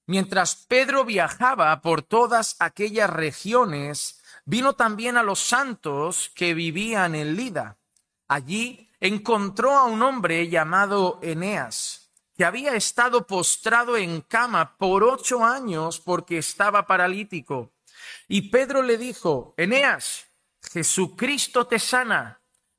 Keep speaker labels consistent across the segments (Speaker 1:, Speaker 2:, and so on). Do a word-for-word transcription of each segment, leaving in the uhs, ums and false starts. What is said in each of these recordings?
Speaker 1: Mientras Pedro viajaba por todas aquellas regiones, vino también a los santos que vivían en Lida. Allí encontró a un hombre llamado Eneas, que había estado postrado en cama por ocho años porque estaba paralítico. Y Pedro le dijo: Eneas, Jesucristo te sana,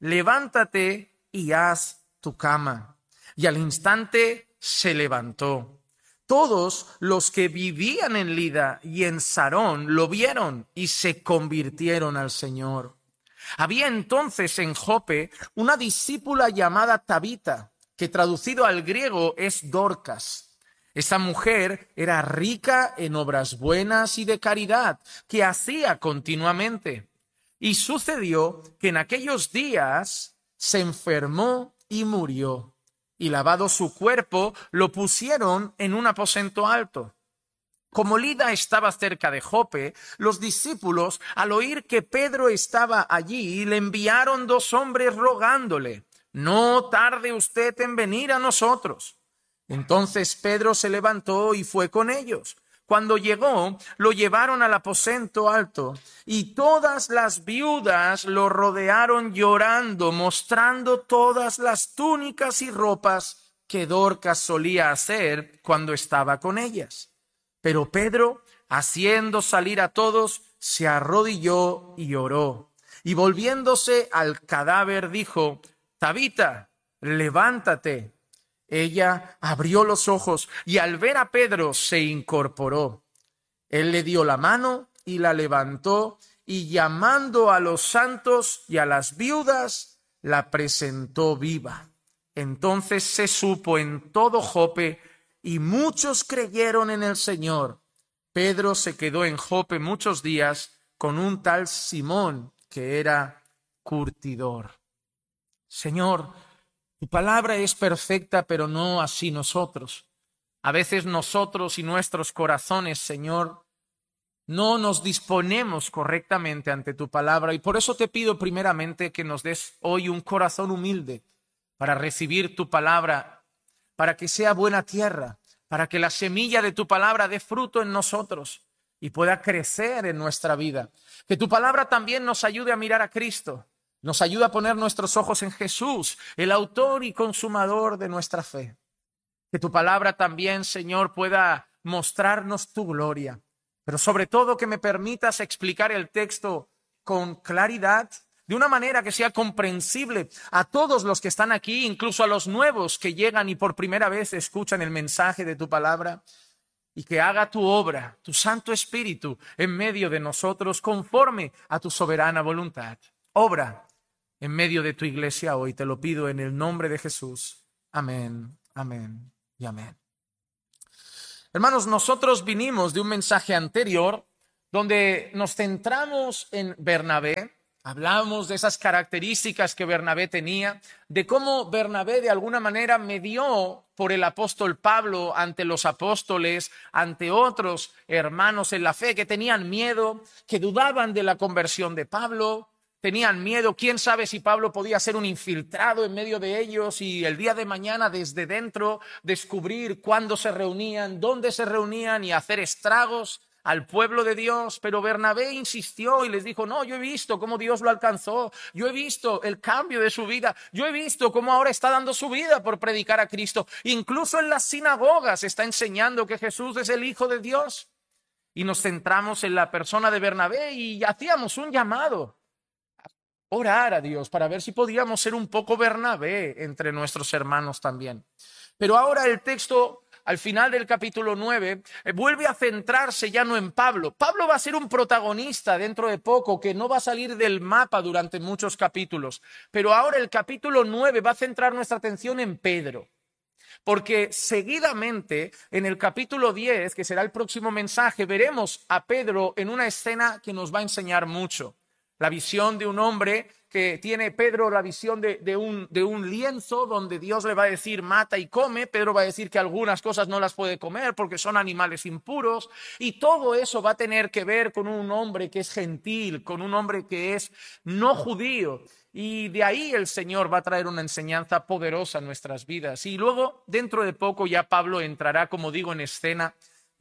Speaker 1: levántate y haz tu cama. Y al instante se levantó. Todos los que vivían en Lida y en Sarón lo vieron y se convirtieron al Señor. Había entonces en Jope una discípula llamada Tabita, que traducido al griego es Dorcas. Esa mujer era rica en obras buenas y de caridad, que hacía continuamente. Y sucedió que en aquellos días se enfermó y murió. Y lavado su cuerpo, lo pusieron en un aposento alto. Como Lida estaba cerca de Jope, los discípulos, al oír que Pedro estaba allí, le enviaron dos hombres rogándole: no tarde usted en venir a nosotros. Entonces Pedro se levantó y fue con ellos. Cuando llegó, lo llevaron al aposento alto, y todas las viudas lo rodearon llorando, mostrando todas las túnicas y ropas que Dorcas solía hacer cuando estaba con ellas. Pero Pedro, haciendo salir a todos, se arrodilló y oró. Y volviéndose al cadáver dijo: Tabita, levántate. Ella abrió los ojos y al ver a Pedro se incorporó. Él le dio la mano y la levantó, y llamando a los santos y a las viudas, la presentó viva. Entonces se supo en todo Jope, y muchos creyeron en el Señor. Pedro se quedó en Jope muchos días con un tal Simón, que era curtidor. Señor, tu palabra es perfecta, pero no así nosotros. A veces nosotros y nuestros corazones, Señor, no nos disponemos correctamente ante tu palabra, y por eso te pido primeramente que nos des hoy un corazón humilde para recibir tu palabra, para que sea buena tierra, para que la semilla de tu palabra dé fruto en nosotros y pueda crecer en nuestra vida. Que tu palabra también nos ayude a mirar a Cristo, nos ayude a poner nuestros ojos en Jesús, el autor y consumador de nuestra fe. Que tu palabra también, Señor, pueda mostrarnos tu gloria, pero sobre todo que me permitas explicar el texto con claridad, de una manera que sea comprensible a todos los que están aquí, incluso a los nuevos que llegan y por primera vez escuchan el mensaje de tu palabra, y que haga tu obra, tu Santo Espíritu, en medio de nosotros, conforme a tu soberana voluntad. Obra en medio de tu iglesia hoy, te lo pido en el nombre de Jesús. Amén, amén y amén. Hermanos, nosotros vinimos de un mensaje anterior donde nos centramos en Bernabé. Hablamos de esas características que Bernabé tenía, de cómo Bernabé de alguna manera medió por el apóstol Pablo ante los apóstoles, ante otros hermanos en la fe que tenían miedo, que dudaban de la conversión de Pablo, tenían miedo. ¿Quién sabe si Pablo podía ser un infiltrado en medio de ellos y el día de mañana desde dentro descubrir cuándo se reunían, dónde se reunían y hacer estragos al pueblo de Dios? Pero Bernabé insistió y les dijo: no, yo he visto cómo Dios lo alcanzó, yo he visto el cambio de su vida, yo he visto cómo ahora está dando su vida por predicar a Cristo. Incluso en las sinagogas está enseñando que Jesús es el Hijo de Dios. Y nos centramos en la persona de Bernabé y hacíamos un llamado: orar a Dios para ver si podíamos ser un poco Bernabé entre nuestros hermanos también. Pero ahora el texto, al final del capítulo nueve, eh, vuelve a centrarse ya no en Pablo. Pablo va a ser un protagonista dentro de poco, que no va a salir del mapa durante muchos capítulos. Pero ahora el capítulo nueve va a centrar nuestra atención en Pedro. Porque seguidamente, en el capítulo diez, que será el próximo mensaje, veremos a Pedro en una escena que nos va a enseñar mucho. La visión de un hombre que tiene Pedro, la visión de, de, un, de un lienzo donde Dios le va a decir mata y come. Pedro va a decir que algunas cosas no las puede comer porque son animales impuros. Y todo eso va a tener que ver con un hombre que es gentil, con un hombre que es no judío. Y de ahí el Señor va a traer una enseñanza poderosa a nuestras vidas. Y luego, dentro de poco, ya Pablo entrará, como digo, en escena.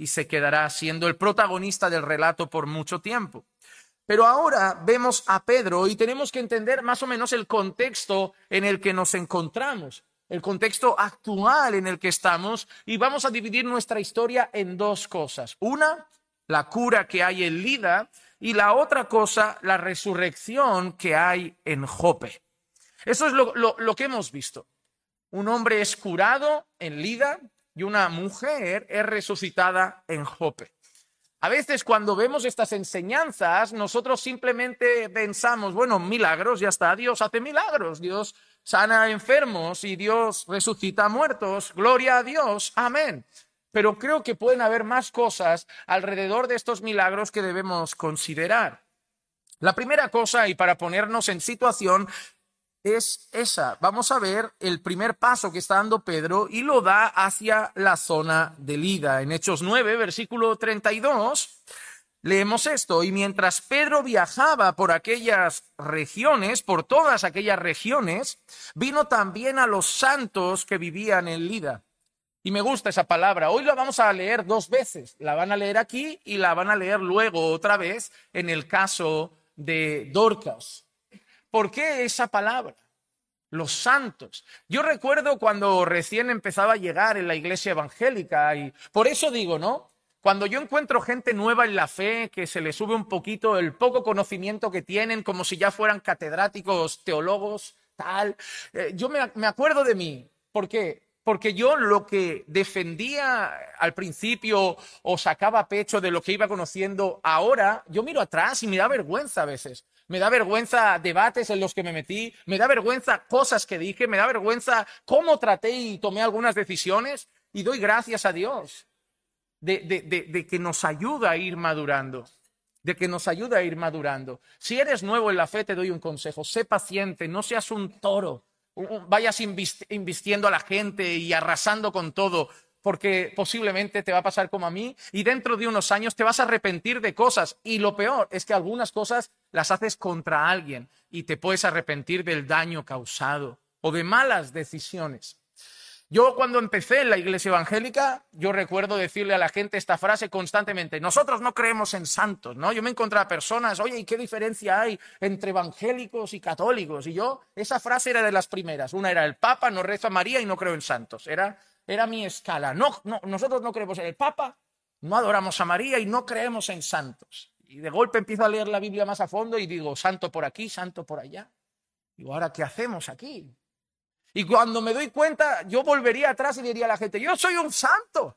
Speaker 1: y se quedará siendo el protagonista del relato por mucho tiempo. Pero ahora vemos a Pedro y tenemos que entender más o menos el contexto en el que nos encontramos, el contexto actual en el que estamos, y vamos a dividir nuestra historia en dos cosas. Una, la cura que hay en Lida, y la otra cosa, la resurrección que hay en Jope. Eso es lo, lo, lo que hemos visto. Un hombre es curado en Lida y una mujer es resucitada en Jope. A veces cuando vemos estas enseñanzas, nosotros simplemente pensamos, bueno, milagros, ya está, Dios hace milagros, Dios sana a enfermos y Dios resucita a muertos, gloria a Dios, amén. Pero creo que pueden haber más cosas alrededor de estos milagros que debemos considerar. La primera cosa, y para ponernos en situación, es esa. Vamos a ver el primer paso que está dando Pedro y lo da hacia la zona de Lida. En Hechos nueve, versículo treinta y dos, leemos esto: y mientras Pedro viajaba por aquellas regiones, por todas aquellas regiones, vino también a los santos que vivían en Lida. Y me gusta esa palabra. Hoy la vamos a leer dos veces. La van a leer aquí y la van a leer luego otra vez en el caso de Dorcas. ¿Por qué esa palabra? Los santos. Yo recuerdo cuando recién empezaba a llegar en la iglesia evangélica y por eso digo, ¿no? Cuando yo encuentro gente nueva en la fe, que se le sube un poquito el poco conocimiento que tienen, como si ya fueran catedráticos, teólogos, tal, eh, yo me, me acuerdo de mí. ¿Por qué? Porque yo lo que defendía al principio o sacaba pecho de lo que iba conociendo ahora, yo miro atrás y me da vergüenza a veces. Me da vergüenza debates en los que me metí, me da vergüenza cosas que dije, me da vergüenza cómo traté y tomé algunas decisiones, y doy gracias a Dios de, de, de, de que nos ayuda a ir madurando, de que nos ayuda a ir madurando. Si eres nuevo en la fe, te doy un consejo: sé paciente, no seas un toro, vayas invistiendo a la gente y arrasando con todo, porque posiblemente te va a pasar como a mí y dentro de unos años te vas a arrepentir de cosas, y lo peor es que algunas cosas las haces contra alguien y te puedes arrepentir del daño causado o de malas decisiones. Yo cuando empecé en la iglesia evangélica, yo recuerdo decirle a la gente esta frase constantemente: nosotros no creemos en santos, ¿no? Yo me encontraba personas, oye, ¿y qué diferencia hay entre evangélicos y católicos? Y yo, esa frase era de las primeras. Una era: el Papa, no rezo a María y no creo en santos. Era, era mi escala. No, no, nosotros no creemos en el Papa, no adoramos a María y no creemos en santos. Y de golpe empiezo a leer la Biblia más a fondo y digo: santo por aquí, santo por allá. Digo, ¿ahora qué hacemos aquí? Y cuando me doy cuenta, yo volvería atrás y diría a la gente: yo soy un santo.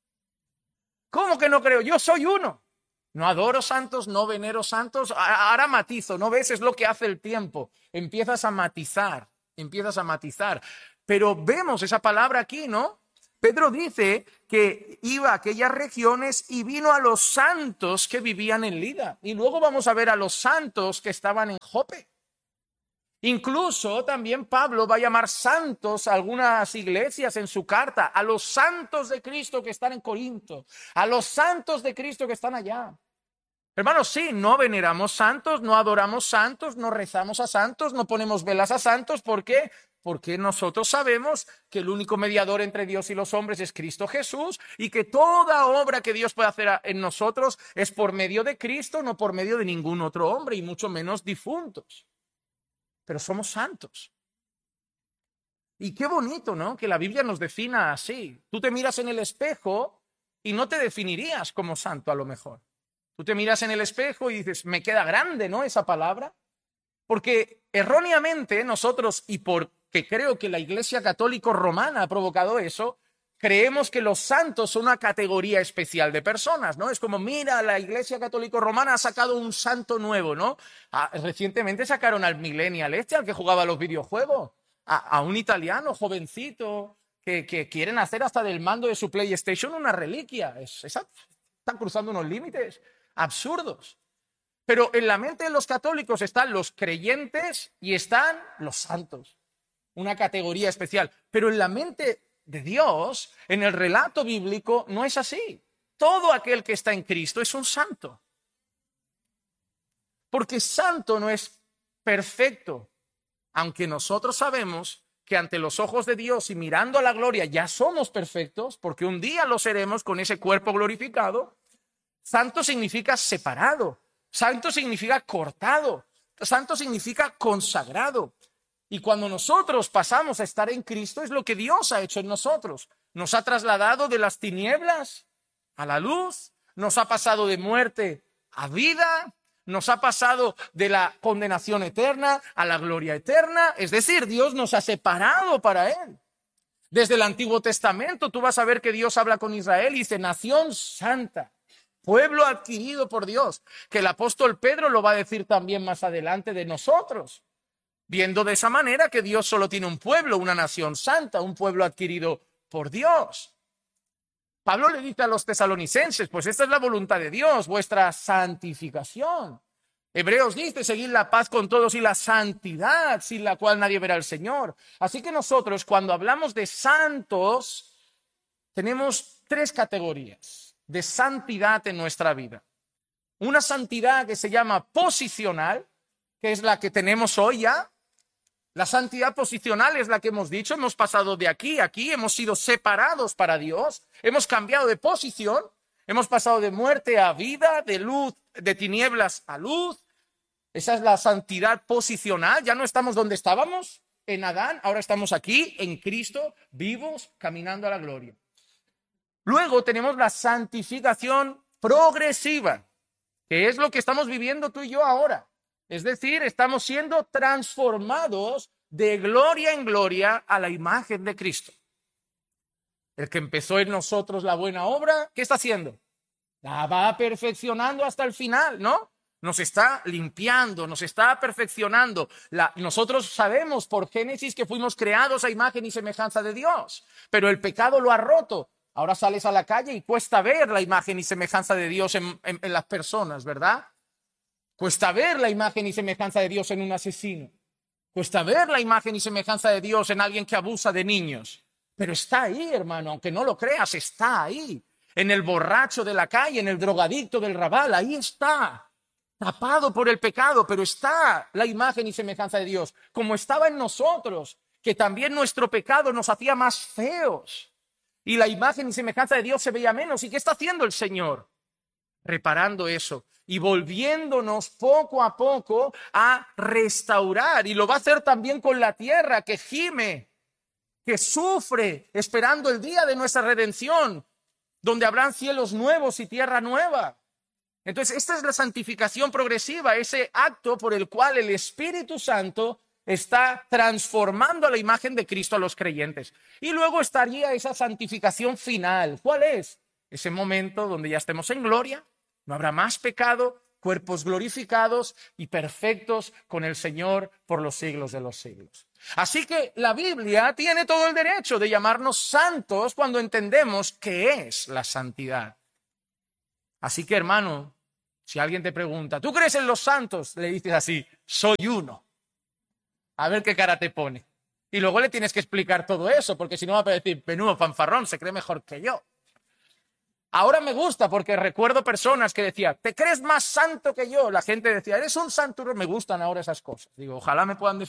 Speaker 1: ¿Cómo que no creo? Yo soy uno. No adoro santos, no venero santos. Ahora matizo, ¿no ves? Es lo que hace el tiempo. Empiezas a matizar, empiezas a matizar. Pero vemos esa palabra aquí, ¿no? Pedro dice que iba a aquellas regiones y vino a los santos que vivían en Lida. Y luego vamos a ver a los santos que estaban en Jope. Incluso también Pablo va a llamar santos a algunas iglesias en su carta: a los santos de Cristo que están en Corinto, a los santos de Cristo que están allá. Hermanos, sí, no veneramos santos, no adoramos santos, no rezamos a santos, no ponemos velas a santos. ¿Por qué? Porque nosotros sabemos que el único mediador entre Dios y los hombres es Cristo Jesús, y que toda obra que Dios puede hacer en nosotros es por medio de Cristo, no por medio de ningún otro hombre, y mucho menos difuntos. Pero somos santos. Y qué bonito, ¿no? Que la Biblia nos defina así. Tú te miras en el espejo y no te definirías como santo a lo mejor. Tú te miras en el espejo y dices: me queda grande, ¿no? Esa palabra. Porque erróneamente nosotros, y porque creo que la Iglesia Católica Romana ha provocado eso, creemos que los santos son una categoría especial de personas, ¿no? Es como: mira, la Iglesia Católica Romana ha sacado un santo nuevo, ¿no? Ah, recientemente sacaron al millennial este, al que jugaba a los videojuegos, a, a un italiano jovencito que, que quieren hacer hasta del mando de su PlayStation una reliquia. Es, es, están cruzando unos límites absurdos. Pero en la mente de los católicos están los creyentes y están los santos, una categoría especial. Pero en la mente de Dios, en el relato bíblico, no es así. Todo aquel que está en Cristo es un santo. Porque santo no es perfecto, aunque nosotros sabemos que ante los ojos de Dios y mirando a la gloria ya somos perfectos, porque un día lo seremos con ese cuerpo glorificado. Santo significa separado, santo significa cortado, santo significa consagrado. Y cuando nosotros pasamos a estar en Cristo, es lo que Dios ha hecho en nosotros. Nos ha trasladado de las tinieblas a la luz, nos ha pasado de muerte a vida, nos ha pasado de la condenación eterna a la gloria eterna. Es decir, Dios nos ha separado para Él. Desde el Antiguo Testamento tú vas a ver que Dios habla con Israel y dice, nación santa, pueblo adquirido por Dios, que el apóstol Pedro lo va a decir también más adelante de nosotros, viendo de esa manera que Dios solo tiene un pueblo, una nación santa, un pueblo adquirido por Dios. Pablo le dice a los tesalonicenses, pues esta es la voluntad de Dios, vuestra santificación. Hebreos dice, seguid la paz con todos y la santidad, sin la cual nadie verá al Señor. Así que nosotros, cuando hablamos de santos, tenemos tres categorías de santidad en nuestra vida. Una santidad que se llama posicional, que es la que tenemos hoy ya. La santidad posicional es la que hemos dicho, hemos pasado de aquí a aquí, hemos sido separados para Dios, hemos cambiado de posición, hemos pasado de muerte a vida, de luz, de tinieblas a luz. Esa es la santidad posicional, ya no estamos donde estábamos, en Adán, ahora estamos aquí, en Cristo, vivos, caminando a la gloria. Luego tenemos la santificación progresiva, que es lo que estamos viviendo tú y yo ahora. Es decir, estamos siendo transformados de gloria en gloria a la imagen de Cristo. El que empezó en nosotros la buena obra, ¿qué está haciendo? La va perfeccionando hasta el final, ¿no? Nos está limpiando, nos está perfeccionando. La, nosotros sabemos por Génesis que fuimos creados a imagen y semejanza de Dios, pero el pecado lo ha roto. Ahora sales a la calle y cuesta ver la imagen y semejanza de Dios en, en, en las personas, ¿verdad? Cuesta ver la imagen y semejanza de Dios en un asesino. Cuesta ver la imagen y semejanza de Dios en alguien que abusa de niños. Pero está ahí, hermano, aunque no lo creas, está ahí. En el borracho de la calle, en el drogadicto del rabal, ahí está. Tapado por el pecado, pero está la imagen y semejanza de Dios. Como estaba en nosotros, que también nuestro pecado nos hacía más feos. Y la imagen y semejanza de Dios se veía menos. ¿Y qué está haciendo el Señor? Reparando eso y volviéndonos poco a poco a restaurar. Y lo va a hacer también con la tierra que gime, que sufre, esperando el día de nuestra redención, donde habrán cielos nuevos y tierra nueva. Entonces, esta es la santificación progresiva, ese acto por el cual el Espíritu Santo está transformando a la imagen de Cristo a los creyentes. Y luego estaría esa santificación final. ¿Cuál es? Ese momento donde ya estemos en gloria, no habrá más pecado, cuerpos glorificados y perfectos con el Señor por los siglos de los siglos. Así que la Biblia tiene todo el derecho de llamarnos santos cuando entendemos qué es la santidad. Así que, hermano, si alguien te pregunta, ¿tú crees en los santos? Le dices así, soy uno. A ver qué cara te pone. Y luego le tienes que explicar todo eso, porque si no va a decir, menudo fanfarrón, se cree mejor que yo. Ahora me gusta porque recuerdo personas que decían, ¿te crees más santo que yo? La gente decía, eres un santo. Me gustan ahora esas cosas. Digo, ojalá me puedan decir.